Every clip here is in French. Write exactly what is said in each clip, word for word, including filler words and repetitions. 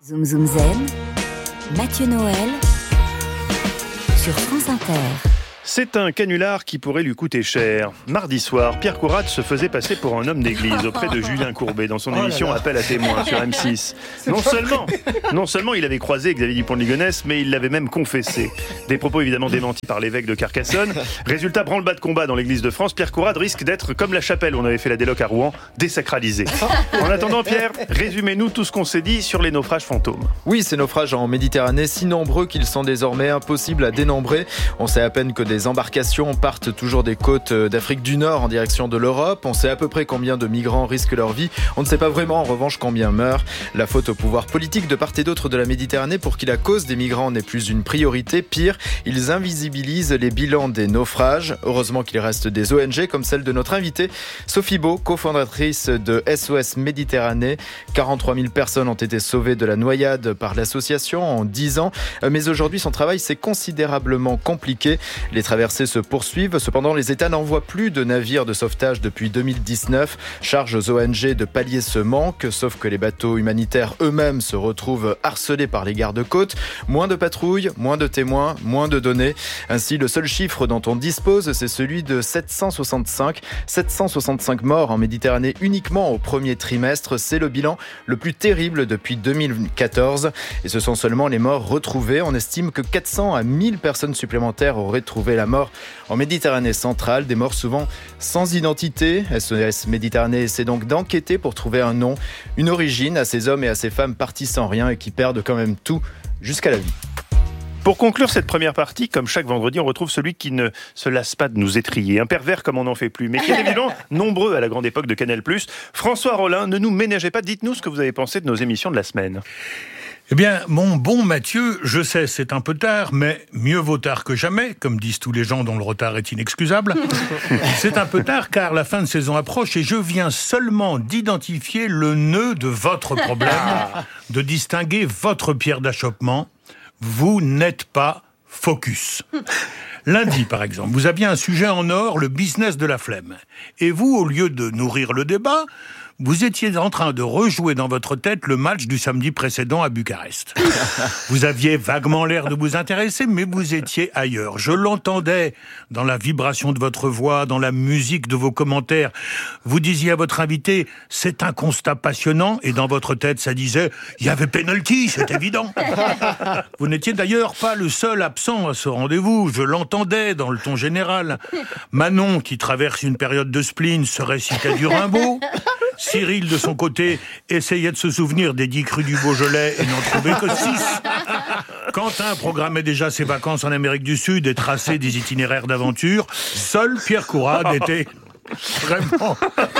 Zoom Zoom Zen, Mathieu Noël sur France Inter. C'est un canular qui pourrait lui coûter cher. Mardi soir, Pierre Courade se faisait passer pour un homme d'église auprès de Julien Courbet dans son émission Appel à témoins sur M six. Non seulement, non seulement il avait croisé Xavier Dupont de Ligonnès, mais il l'avait même confessé. Des propos évidemment démentis par l'évêque de Carcassonne. Résultat, branle-bas de combat dans l'église de France, Pierre Courade risque d'être comme la chapelle où on avait fait la déloc à Rouen, désacralisé. En attendant, Pierre, résumez-nous tout ce qu'on s'est dit sur les naufrages fantômes. Oui, ces naufrages en Méditerranée, si nombreux qu'ils sont désormais impossibles à dénombrer. On sait à peine que des embarcations partent toujours des côtes d'Afrique du Nord en direction de l'Europe. On sait à peu près combien de migrants risquent leur vie. On ne sait pas vraiment, en revanche, combien meurent. La faute au pouvoir politique de part et d'autre de la Méditerranée pour qui la cause des migrants n'est plus une priorité. Pire, ils invisibilisent les bilans des naufrages. Heureusement qu'il reste des O N G comme celle de notre invitée, Sophie Beau, cofondatrice de S O S Méditerranée. quarante-trois mille personnes ont été sauvées de la noyade par l'association en dix ans. Mais aujourd'hui, son travail s'est considérablement compliqué. Les traversées se poursuivent. Cependant, les États n'envoient plus de navires de sauvetage depuis deux mille dix-neuf. Charge aux O N G de pallier ce manque, sauf que les bateaux humanitaires eux-mêmes se retrouvent harcelés par les gardes-côtes. Moins de patrouilles, moins de témoins, moins de données. Ainsi, le seul chiffre dont on dispose, c'est celui de sept cent soixante-cinq. sept cent soixante-cinq morts en Méditerranée uniquement au premier trimestre. C'est le bilan le plus terrible depuis deux mille quatorze. Et ce sont seulement les morts retrouvés. On estime que quatre cents à mille personnes supplémentaires auraient trouvé la mort en Méditerranée centrale, des morts souvent sans identité. S O S Méditerranée essaie donc d'enquêter pour trouver un nom, une origine à ces hommes et à ces femmes partis sans rien et qui perdent quand même tout jusqu'à la vie. Pour conclure cette première partie, comme chaque vendredi, on retrouve celui qui ne se lasse pas de nous étriller. Un pervers comme on n'en fait plus, mais qui est évidemment nombreux à la grande époque de Canal plus. François Rollin, ne nous ménagez pas, dites-nous ce que vous avez pensé de nos émissions de la semaine. Eh bien, mon bon Mathieu, je sais, c'est un peu tard, mais mieux vaut tard que jamais, comme disent tous les gens dont le retard est inexcusable. C'est un peu tard car la fin de saison approche et je viens seulement d'identifier le nœud de votre problème, de distinguer votre pierre d'achoppement. Vous n'êtes pas focus. Lundi, par exemple, vous aviez un sujet en or, le business de la flemme. Et vous, au lieu de nourrir le débat, vous étiez en train de rejouer dans votre tête le match du samedi précédent à Bucarest. Vous aviez vaguement l'air de vous intéresser, mais vous étiez ailleurs. Je l'entendais dans la vibration de votre voix, dans la musique de vos commentaires. Vous disiez à votre invité, c'est un constat passionnant, et dans votre tête, ça disait, il y avait penalty, c'est évident. Vous n'étiez d'ailleurs pas le seul absent à ce rendez-vous. Je l'entendais dans le ton général. Manon, qui traverse une période de spleen, se récitait du Rimbaud. Cyril, de son côté, essayait de se souvenir des dix crues du Beaujolais et n'en trouvait que six. Quentin programmait déjà ses vacances en Amérique du Sud et traçait des itinéraires d'aventure. Seul Pierre Courade était vraiment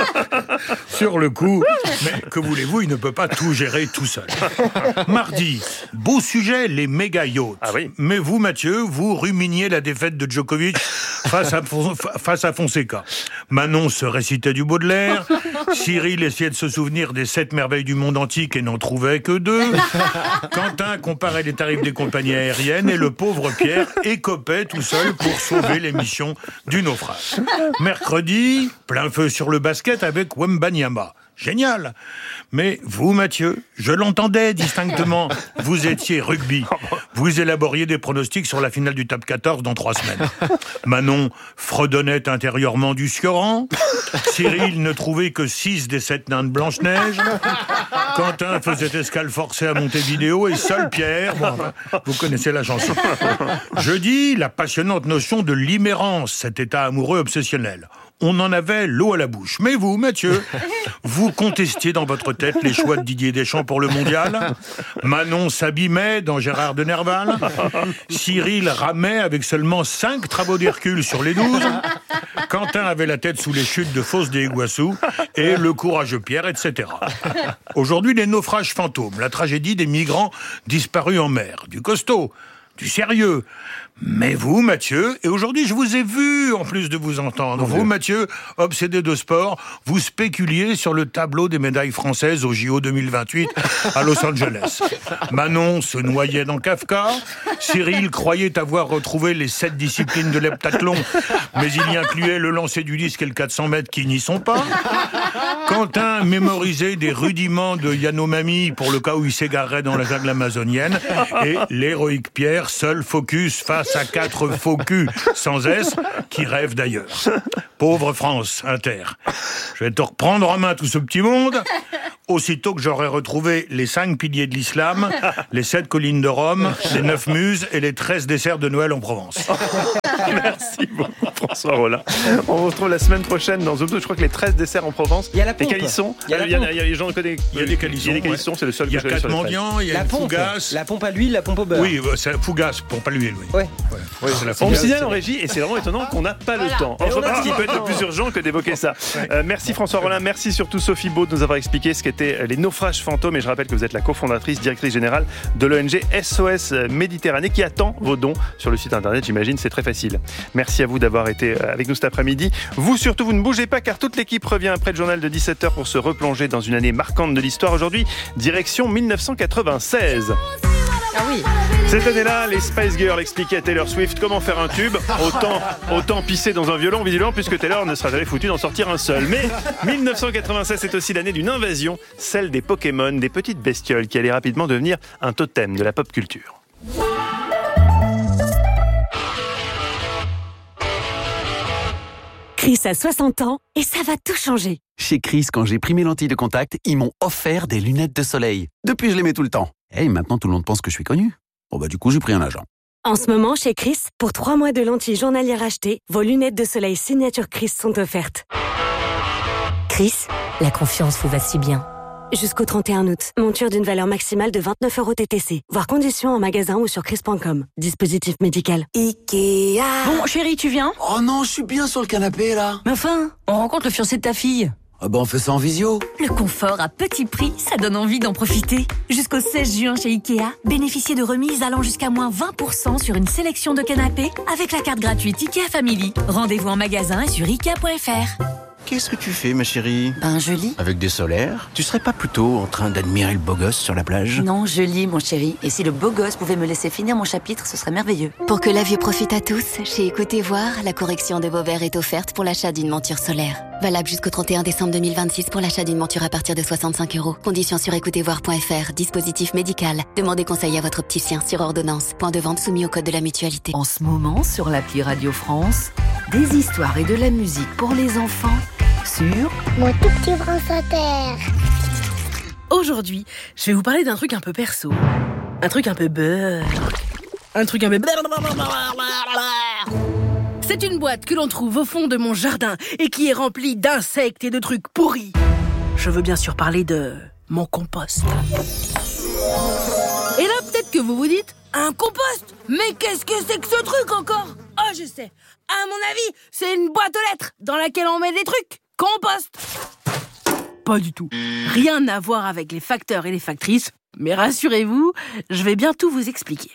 sur le coup. Mais que voulez-vous, il ne peut pas tout gérer tout seul. Mardi, beau sujet, les méga yachts. Ah oui. Mais vous, Mathieu, vous ruminiez la défaite de Djokovic face à, face à Fonseca. Manon se récitait du Baudelaire. Cyril essayait de se souvenir des sept merveilles du monde antique et n'en trouvait que deux. Quentin comparait les tarifs des compagnies aériennes et le pauvre Pierre écopait tout seul pour sauver l'émission du naufrage. Mercredi, plein feu sur le basket avec Wembanyama. Génial. Mais vous, Mathieu, je l'entendais distinctement. Vous étiez rugby. Vous élaboriez des pronostics sur la finale du top quatorze dans trois semaines. Manon fredonnait intérieurement du Sioran. Cyril ne trouvait que six des sept nains de Blanche-Neige. Quentin faisait escale forcée à Montevideo et seul Pierre, bon, vous connaissez la chanson. Jeudi, la passionnante notion de l'imérence, cet état amoureux obsessionnel. On en avait l'eau à la bouche. Mais vous, Mathieu, vous contestiez dans votre tête les choix de Didier Deschamps pour le mondial. Manon s'abîmait dans Gérard de Nerval. Cyril ramait avec seulement cinq travaux d'Hercule sur les douze. Quentin avait la tête sous les chutes de Fosse des Iguassou et le courageux Pierre, et cetera. Aujourd'hui, les naufrages fantômes, la tragédie des migrants disparus en mer. Du costaud, du sérieux. Mais vous, Mathieu, et aujourd'hui je vous ai vu en plus de vous entendre, vous, Mathieu, obsédé de sport, vous spéculiez sur le tableau des médailles françaises au J O deux mille vingt-huit à Los Angeles. Manon se noyait dans Kafka, Cyril croyait avoir retrouvé les sept disciplines de l'heptathlon, mais il y incluait le lancer du disque et le quatre cents mètres qui n'y sont pas. Quentin mémorisait des rudiments de Yanomami pour le cas où il s'égarerait dans la jungle amazonienne, et l'héroïque Pierre, seul focus face à quatre faux culs sans S qui rêvent d'ailleurs. Pauvre France Inter. Je vais te reprendre en main tout ce petit monde aussitôt que j'aurai retrouvé les cinq piliers de l'islam, les sept collines de Rome, les neuf muses et les treize desserts de Noël en Provence. Merci beaucoup François Rollin. On vous retrouve la semaine prochaine dans Zoom deux. Je crois que les treize desserts en Provence. Il y a la pompe. Les calissons. Il y a la il y a, pompe. il y a les gens connaissent. Il y a des calissons. Il y a des calissons, ouais. C'est le seul Il y a que je connais quatre sur les treize. mendiants, il y a La une pompe. fougasse. La pompe à l'huile, la pompe au beurre. Oui, c'est la fougasse, pour pas l'huile, oui. Ouais. Ouais, c'est la On me fougasse. signale en régie, et c'est vraiment étonnant qu'on n'a pas Voilà. le temps. Et Je on vois a pas ce dit qui peut être le non. plus urgent que d'évoquer ça. Euh, merci François Rollin, merci surtout Sophie Baud de nous avoir expliqué ce qu'étaient les naufrages fantômes. Et je rappelle que vous êtes la cofondatrice, directrice générale de l'O N G S O S Méditerranée qui attend vos dons sur le site internet. J'imagine, c'est très facile. Merci à vous d'avoir été avec nous cet après-midi. Vous surtout, vous ne bougez pas car toute l'équipe revient après le journal de dix-sept heures pour se replonger dans une année marquante de l'histoire. Aujourd'hui, direction dix-neuf cent quatre-vingt-seize. Ah oui. Cette année-là, les Spice Girls expliquaient à Taylor Swift comment faire un tube. Autant, autant pisser dans un violon, visiblement, puisque Taylor ne sera jamais foutu d'en sortir un seul. Mais dix-neuf cent quatre-vingt-seize, c'est aussi l'année d'une invasion, celle des Pokémon, des petites bestioles qui allaient rapidement devenir un totem de la pop culture. Chris a soixante ans et ça va tout changer. Chez Chris, quand j'ai pris mes lentilles de contact, ils m'ont offert des lunettes de soleil. Depuis, je les mets tout le temps. Et maintenant, tout le monde pense que je suis connu. Bon bah du coup, j'ai pris un agent. En ce moment, chez Chris, pour trois mois de lentilles journalières achetées, vos lunettes de soleil signature Chris sont offertes. Chris, la confiance vous va si bien. Jusqu'au trente et un août, monture d'une valeur maximale de vingt-neuf euros T T C. Voir conditions en magasin ou sur chris point com. Dispositif médical. Ikea. Bon, chérie, tu viens? Oh non, je suis bien sur le canapé là. Mais enfin, on rencontre le fiancé de ta fille. Ah bah on fait ça en visio. Le confort à petit prix, ça donne envie d'en profiter. Jusqu'au seize juin chez Ikea, bénéficiez de remises allant jusqu'à moins vingt pour cent sur une sélection de canapés avec la carte gratuite Ikea Family. Rendez-vous en magasin et sur ikea point f r. Qu'est-ce que tu fais, ma chérie? Ben, je lis. Avec des solaires? Tu serais pas plutôt en train d'admirer le beau gosse sur la plage? Non, je lis, mon chéri. Et si le beau gosse pouvait me laisser finir mon chapitre, ce serait merveilleux. Pour que la vue profite à tous, chez Écoutez Voir, la correction de vos verres est offerte pour l'achat d'une monture solaire. Valable jusqu'au trente et un décembre deux mille vingt-six pour l'achat d'une monture à partir de soixante-cinq euros. Conditions sur écoutez voir point f r. Dispositif médical. Demandez conseil à votre opticien sur ordonnance. Point de vente soumis au code de la mutualité. En ce moment, sur l'appli Radio France, des histoires et de la musique pour les enfants sur Mon tout petit France Inter. Aujourd'hui, je vais vous parler d'un truc un peu perso. Un truc un peu beurre. Un truc un peu... C'est une boîte que l'on trouve au fond de mon jardin et qui est remplie d'insectes et de trucs pourris. Je veux bien sûr parler de mon compost. Et là, peut-être que vous vous dites, un compost? Mais qu'est-ce que c'est que ce truc encore? Oh, je sais. À mon avis, c'est une boîte aux lettres dans laquelle on met des trucs. Compost. Pas du tout. Rien à voir avec les facteurs et les factrices. Mais rassurez-vous, je vais bientôt vous expliquer.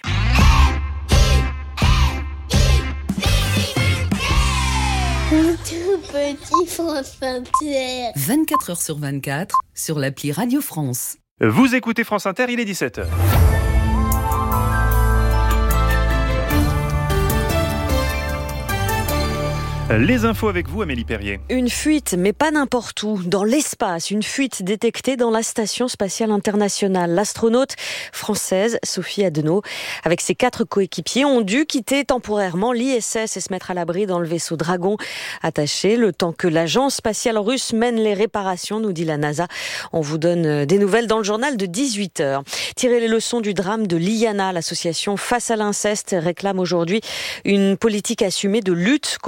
Mon tout petit France Inter. vingt-quatre heures sur vingt-quatre sur l'appli Radio France. Vous écoutez France Inter, il est dix-sept heures. Les infos avec vous, Amélie Perrier. Une fuite, mais pas n'importe où, dans l'espace. Une fuite détectée dans la Station spatiale internationale. L'astronaute française Sophie Adenau, avec ses quatre coéquipiers, ont dû quitter temporairement l'I S S et se mettre à l'abri dans le vaisseau Dragon attaché, le temps que l'agence spatiale russe mène les réparations, nous dit la NASA. On vous donne des nouvelles dans le journal de dix-huit heures. Tirer les leçons du drame de l'IANA, l'association Face à l'inceste réclame aujourd'hui une politique assumée de lutte contre la pédophilie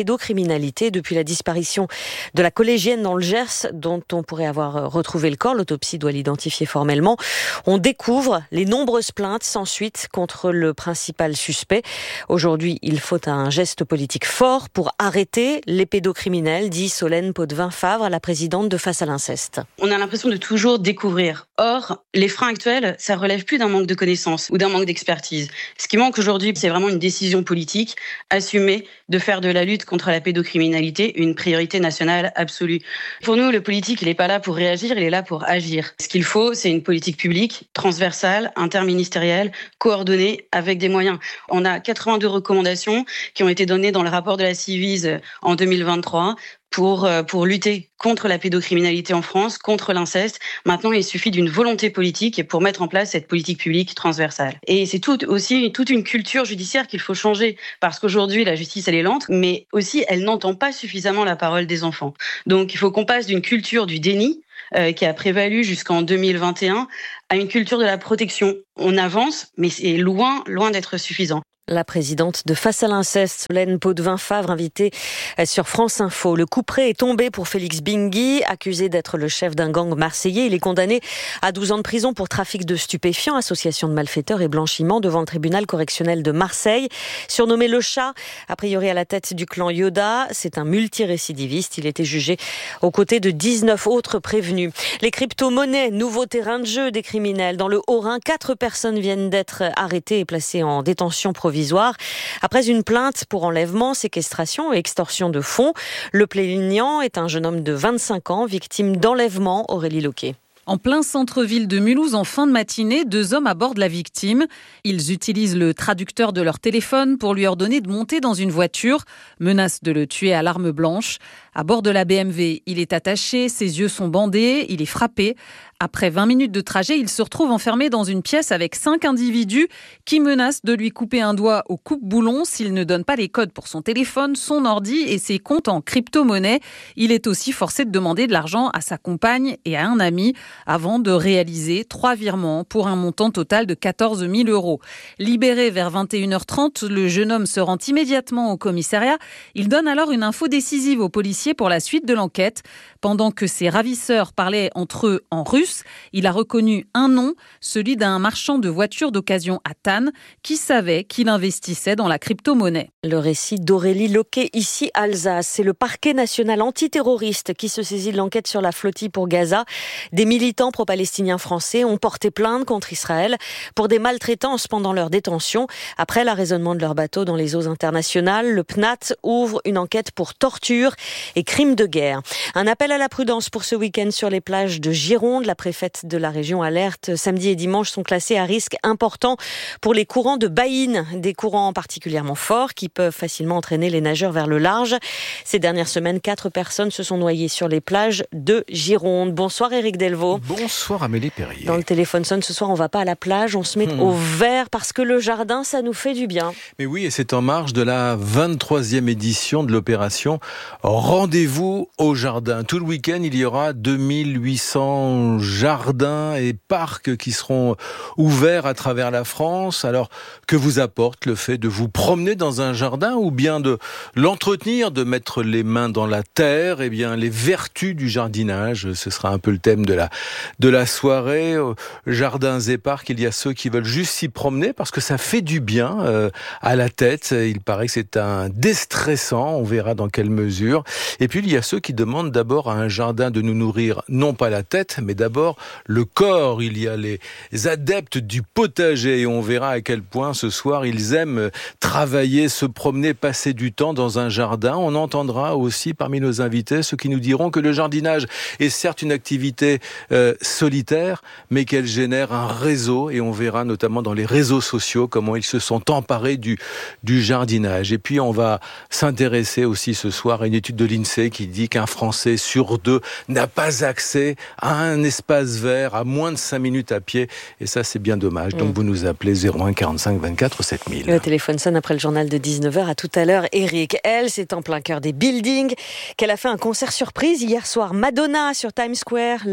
pédocriminalité depuis la disparition de la collégienne dans le Gers, dont on pourrait avoir retrouvé le corps. L'autopsie doit l'identifier formellement. On découvre les nombreuses plaintes sans suite contre le principal suspect. Aujourd'hui, il faut un geste politique fort pour arrêter les pédocriminels, dit Solène Potvin-Favre, la présidente de Face à l'inceste. On a l'impression de toujours découvrir. Or, les freins actuels, ça relève plus d'un manque de connaissances ou d'un manque d'expertise. Ce qui manque aujourd'hui, c'est vraiment une décision politique assumée de faire de la lutte contre la pédocriminalité une priorité nationale absolue. Pour nous, le politique, il n'est pas là pour réagir, il est là pour agir. Ce qu'il faut, c'est une politique publique, transversale, interministérielle, coordonnée, avec des moyens. On a quatre-vingt-deux recommandations qui ont été données dans le rapport de la Civise en deux mille vingt-trois pour, pour lutter contre la pédocriminalité en France, contre l'inceste. Maintenant, il suffit d'une volonté politique pour mettre en place cette politique publique transversale. Et c'est tout, aussi toute une culture judiciaire qu'il faut changer, parce qu'aujourd'hui, la justice, elle est lente, mais aussi, elle n'entend pas suffisamment la parole des enfants. Donc, il faut qu'on passe d'une culture du déni, euh, qui a prévalu jusqu'en deux mille vingt et un, à une culture de la protection. On avance, mais c'est loin, loin d'être suffisant. La présidente de Face à l'inceste, Solène Potvin-Favre, invitée sur France Info. Le couperet est tombé pour Félix Bingui, accusé d'être le chef d'un gang marseillais. Il est condamné à douze ans de prison pour trafic de stupéfiants, association de malfaiteurs et blanchiment devant le tribunal correctionnel de Marseille. Surnommé le chat, a priori à la tête du clan Yoda, c'est un multirécidiviste. Il était jugé aux côtés de dix-neuf autres prévenus. Les crypto-monnaies, nouveau terrain de jeu des criminels. Dans le Haut-Rhin, quatre personnes viennent d'être arrêtées et placées en détention provisoire. Après une plainte pour enlèvement, séquestration et extorsion de fonds. Le plaignant est un jeune homme de vingt-cinq ans, victime d'enlèvement. Aurélie Loquet. En plein centre-ville de Mulhouse, en fin de matinée, deux hommes abordent la victime. Ils utilisent le traducteur de leur téléphone pour lui ordonner de monter dans une voiture, menacent de le tuer à l'arme blanche. À bord de la B M W, il est attaché, ses yeux sont bandés, il est frappé. Après vingt minutes de trajet, il se retrouve enfermé dans une pièce avec cinq individus qui menacent de lui couper un doigt au coupe-boulon s'il ne donne pas les codes pour son téléphone, son ordi et ses comptes en crypto-monnaie. Il est aussi forcé de demander de l'argent à sa compagne et à un ami avant de réaliser trois virements pour un montant total de quatorze mille euros. Libéré vers vingt et une heures trente, le jeune homme se rend immédiatement au commissariat. Il donne alors une info décisive aux policiers pour la suite de l'enquête. Pendant que ses ravisseurs parlaient entre eux en russe, il a reconnu un nom, celui d'un marchand de voitures d'occasion à Thann, qui savait qu'il investissait dans la crypto-monnaie. Le récit d'Aurélie Loquet, ici Alsace. C'est le parquet national antiterroriste qui se saisit de l'enquête sur la flottille pour Gaza. Des militants pro-palestiniens français ont porté plainte contre Israël pour des maltraitances pendant leur détention. Après l'arraisonnement de leur bateau dans les eaux internationales, le P N A T ouvre une enquête pour torture et crimes de guerre. Un appel à la prudence pour ce week-end sur les plages de Gironde. La préfète de la région alerte. Samedi et dimanche sont classés à risque important pour les courants de baïne. Des courants particulièrement forts qui peuvent facilement entraîner les nageurs vers le large. Ces dernières semaines, quatre personnes se sont noyées sur les plages de Gironde. Bonsoir Éric Delvaux. Bonsoir Amélie Perrier. Dans le téléphone sonne ce soir, on va pas à la plage, on se met mmh. au vert parce que le jardin, ça nous fait du bien. Mais oui, et c'est en marge de la vingt-troisième édition de l'opération Rendez-vous au jardin. Tout le week-end, il y aura deux mille huit cents jardins et parcs qui seront ouverts à travers la France. Alors, que vous apporte le fait de vous promener dans un jardin ou bien de l'entretenir, de mettre les mains dans la terre? Eh bien, les vertus du jardinage, ce sera un peu le thème de la, de la soirée. Jardins et parcs, il y a ceux qui veulent juste s'y promener parce que ça fait du bien euh, à la tête. Il paraît que c'est un déstressant, on verra dans quelle mesure. Et puis, il y a ceux qui demandent d'abord à un jardin de nous nourrir, non pas la tête, mais d'abord le corps. Il y a les adeptes du potager et on verra à quel point ce soir ils aiment travailler, se promener, passer du temps dans un jardin. On entendra aussi parmi nos invités ceux qui nous diront que le jardinage est certes une activité euh, solitaire, mais qu'elle génère un réseau et on verra notamment dans les réseaux sociaux comment ils se sont emparés du, du jardinage. Et puis on va s'intéresser aussi ce soir à une étude de l'INSEE qui dit qu'un Français sur deux n'a pas accès à un espace vert à moins de cinq minutes à pied et ça c'est bien dommage. Donc mmh. vous nous appelez zéro un quarante-cinq vingt-quatre sept mille. Le téléphone sonne après le journal de dix-neuf heures. À tout à l'heure. Eric, elle, c'est en plein cœur des buildings qu'elle a fait un concert surprise hier soir. Madonna sur Times Square, la légende de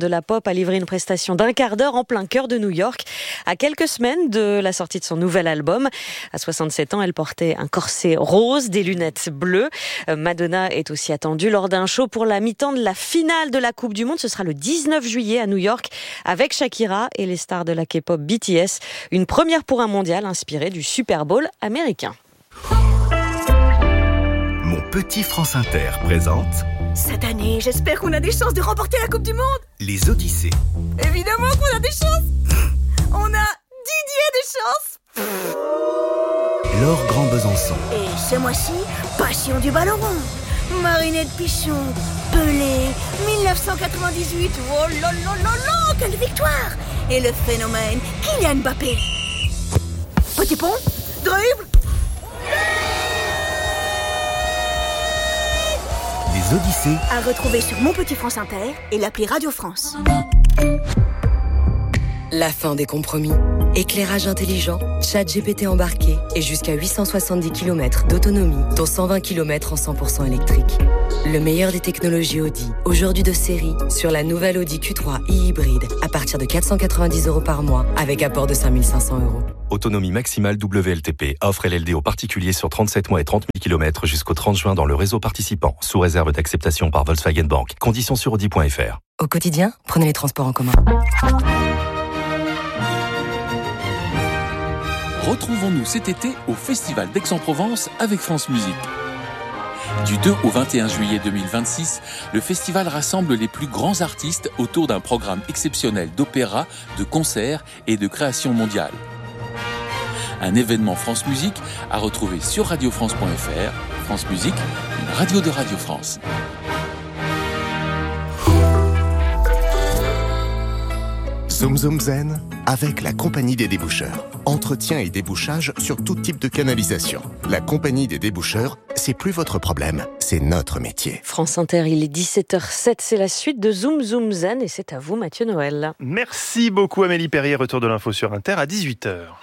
de la pop a livré une prestation d'un quart d'heure en plein cœur de New York, à quelques semaines de la sortie de son nouvel album. À soixante-sept ans, elle portait un corset rose, des lunettes bleues. Madonna est aussi attendue lors d'un show pour la mi-temps de la finale de la Coupe du Monde. Ce sera le dix-neuf juillet à New York avec Shakira et les stars de la K-pop B T S. Une première pour un mondial inspiré du Super Bowl américain. Mon petit France Inter présente... Cette année, j'espère qu'on a des chances de remporter la Coupe du Monde. Les Odyssées. Évidemment qu'on a des chances. On a Didier des chances. Laure Grand Besançon. Et ce mois-ci, passion du ballon rond. Marinette Pichon, Pelé, dix-neuf cent quatre-vingt-dix-huit. Oh là là là là, quelle victoire. Et le phénomène, Kylian Mbappé. Petit pont, dribble. Les Odyssées. À retrouver sur Mon Petit France Inter et l'appli Radio France. La fin des compromis. Éclairage intelligent, chat G P T embarqué et jusqu'à huit cent soixante-dix kilomètres d'autonomie, dont cent vingt kilomètres en cent pour cent électrique. Le meilleur des technologies Audi, aujourd'hui de série, sur la nouvelle Audi Q trois e-hybride, à partir de quatre cent quatre-vingt-dix euros par mois, avec apport de cinq mille cinq cents euros. Autonomie maximale W L T P. Offre L L D aux particuliers sur trente-sept mois et trente mille kilomètres jusqu'au trente juin dans le réseau participant, sous réserve d'acceptation par Volkswagen Bank. Conditions sur audi point f r. Au quotidien, prenez les transports en commun. Retrouvons-nous cet été au Festival d'Aix-en-Provence avec France Musique. Du deux au vingt et un juillet deux mille vingt-six, le festival rassemble les plus grands artistes autour d'un programme exceptionnel d'opéra, de concerts et de création mondiale. Un événement France Musique à retrouver sur radio france point f r. France Musique, une radio de Radio France. Zoom Zoom Zen avec la Compagnie des déboucheurs. Entretien et débouchage sur tout type de canalisation. La Compagnie des déboucheurs, c'est plus votre problème, c'est notre métier. France Inter, il est dix-sept heures sept, c'est la suite de Zoom Zoom Zen et c'est à vous Mathieu Noël. Merci beaucoup Amélie Perrier, retour de l'info sur Inter à dix-huit heures.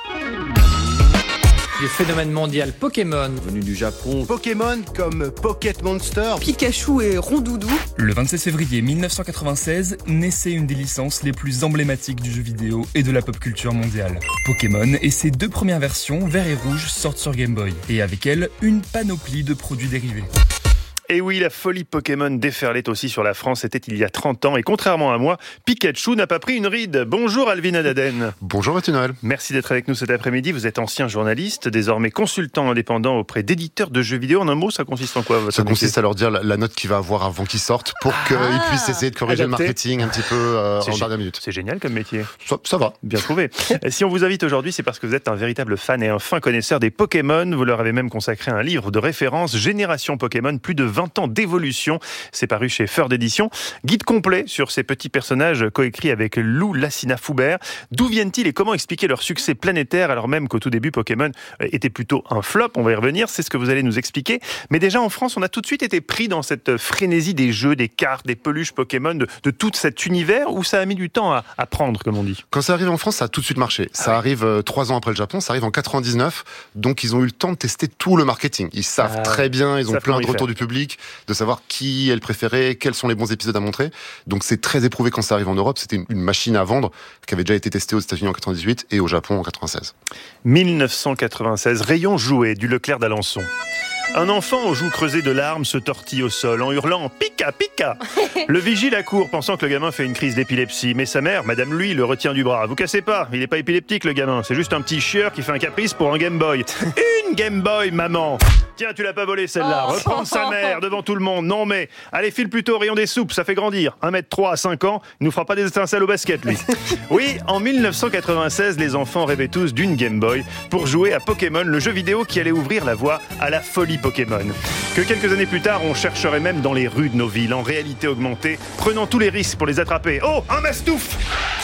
Le phénomène mondial Pokémon, venu du Japon. Pokémon comme Pocket Monster, Pikachu et Rondoudou. Le vingt-sept février mille neuf cent quatre-vingt-seize naissait une des licences les plus emblématiques du jeu vidéo et de la pop culture mondiale. Pokémon et ses deux premières versions, vert et rouge, sortent sur Game Boy. Et avec elles, une panoplie de produits dérivés. Et oui, la folie Pokémon déferlait aussi sur la France, c'était il y a trente ans. Et contrairement à moi, Pikachu n'a pas pris une ride. Bonjour Alvin Adaden. Bonjour Mathieu Noël. Merci d'être avec nous cet après-midi. Vous êtes ancien journaliste, désormais consultant indépendant auprès d'éditeurs de jeux vidéo. En un mot, ça consiste en quoi votre Ça métier ? consiste à leur dire la, la note qu'il va avoir avant qu'ils sortent pour ah, qu'ils puissent essayer de corriger adapté. Le marketing un petit peu euh, en dernière minute. C'est génial comme métier. Ça, ça va. Bien trouvé. Si on vous invite aujourd'hui, c'est parce que vous êtes un véritable fan et un fin connaisseur des Pokémon. Vous leur avez même consacré un livre de référence, Génération Pokémon, plus de vingt ans d'évolution. C'est paru chez Feur d'édition. Guide complet sur ces petits personnages coécrits avec Lou Lassina Foubert. D'où viennent-ils et comment expliquer leur succès planétaire alors même qu'au tout début Pokémon était plutôt un flop? On va y revenir, c'est ce que vous allez nous expliquer. Mais déjà en France, on a tout de suite été pris dans cette frénésie des jeux, des cartes, des peluches Pokémon, de, de tout cet univers où ça a mis du temps à, à prendre, comme on dit. Quand ça arrive en France, ça a tout de suite marché. Ça ah oui. arrive euh, trois ans après le Japon, ça arrive en quatre-vingt-dix-neuf. Donc ils ont eu le temps de tester tout le marketing. Ils savent ah, très bien, ils ont plein de retours du public, de savoir qui est le préféré, quels sont les bons épisodes à montrer. Donc c'est très éprouvé quand ça arrive en Europe. C'était une, une machine à vendre qui avait déjà été testée aux États-Unis en quatre-vingt-dix-huit et au Japon en quatre-vingt-seize. mille neuf cent quatre-vingt-seize, rayon jouet du Leclerc d'Alençon. Un enfant aux joues creusées de larmes se tortille au sol en hurlant « Pika, pika !» Le vigile accourt pensant que le gamin fait une crise d'épilepsie. Mais sa mère, Madame Lui, le retient du bras. « Vous cassez pas, il est pas épileptique le gamin, c'est juste un petit chieur qui fait un caprice pour un Game Boy. » « Une Game Boy, maman !»« Tiens, tu l'as pas volé celle-là, oh. Reprendre sa mère devant tout le monde. Non mais, allez file plutôt au rayon des soupes, ça fait grandir. un mètre trois à cinq ans, il nous fera pas des étincelles au basket lui. » Oui, en mille neuf cent quatre-vingt-seize, les enfants rêvaient tous d'une Game Boy pour jouer à Pokémon, le jeu vidéo qui allait ouvrir la voie à la folie Pokémon. Que quelques années plus tard, on chercherait même dans les rues de nos villes, en réalité augmentée, prenant tous les risques pour les attraper. Oh, un mastouf!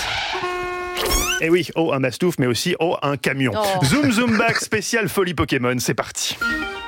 Eh oui, oh, un mastouf, mais aussi, oh, un camion. Oh. Zoom Zoom Back, spécial folie Pokémon, c'est parti.